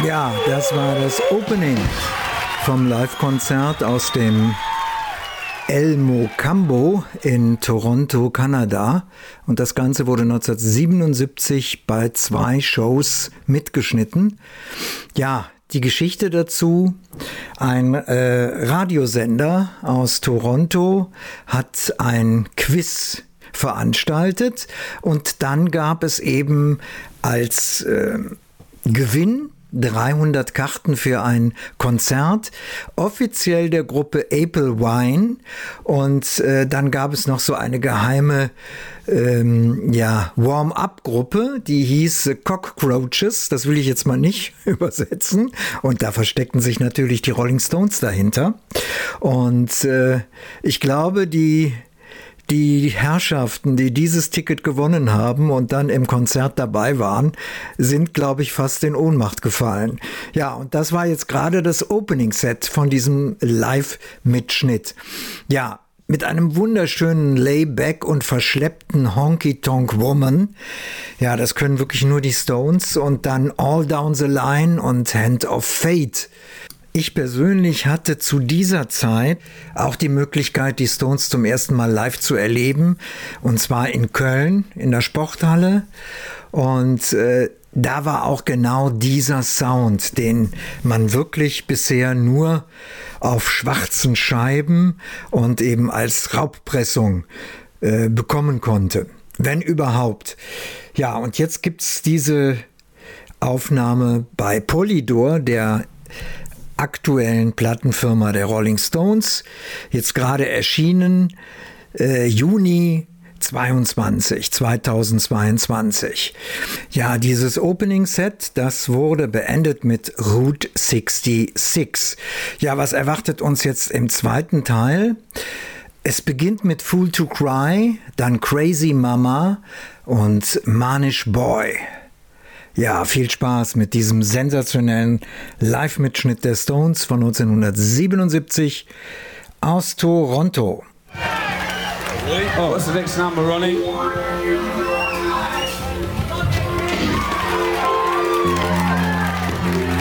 Ja, das war das Opening vom Live-Konzert aus dem El Mocambo in Toronto, Kanada. Und das Ganze wurde 1977 bei 2 Shows mitgeschnitten. Ja, die Geschichte dazu: ein Radiosender aus Toronto hat ein Quiz veranstaltet und dann gab es eben als Gewinn 300 Karten für ein Konzert, offiziell der Gruppe Apple Wine, und dann gab es noch so eine geheime Warm-up-Gruppe, die hieß Cockroaches, das will ich jetzt mal nicht übersetzen, und da versteckten sich natürlich die Rolling Stones dahinter, und ich glaube, die Herrschaften, die dieses Ticket gewonnen haben und dann im Konzert dabei waren, sind, glaube ich, fast in Ohnmacht gefallen. Ja, und das war jetzt gerade das Opening-Set von diesem Live-Mitschnitt. Ja, mit einem wunderschönen Layback und verschleppten Honky-Tonk-Woman. Ja, das können wirklich nur die Stones. Und dann All Down the Line und Hand of Fate. Ich persönlich hatte zu dieser Zeit auch die Möglichkeit, die Stones zum ersten Mal live zu erleben, und zwar in Köln in der Sporthalle, und da war auch genau dieser Sound, den man wirklich bisher nur auf schwarzen Scheiben und eben als Raubpressung bekommen konnte, wenn überhaupt. Ja, und jetzt gibt's diese Aufnahme bei Polydor, der aktuellen Plattenfirma der Rolling Stones, jetzt gerade erschienen, Juni 2022. Ja, dieses Opening-Set, das wurde beendet mit Route 66. Ja, was erwartet uns jetzt im zweiten Teil? Es beginnt mit Fool to Cry, dann Crazy Mama und Manish Boy. Ja, viel Spaß mit diesem sensationellen Live-Mitschnitt der Stones von 1977 aus Toronto. Oh, what's the next number, Ronnie?